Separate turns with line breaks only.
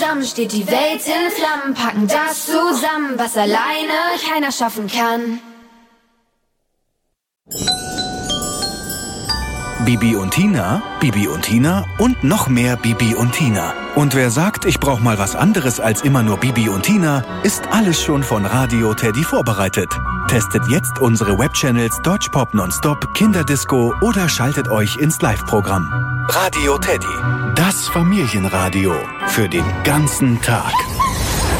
zusammen steht die Welt in Flammen, packen das zusammen, was alleine keiner schaffen kann.
Bibi und Tina und noch mehr Bibi und Tina. Und wer sagt, ich brauche mal was anderes als immer nur Bibi und Tina, ist alles schon von Radio Teddy vorbereitet. Testet jetzt unsere Webchannels Deutschpop Nonstop, Kinderdisco oder schaltet euch ins Live-Programm. Radio Teddy, das Familienradio für den ganzen Tag.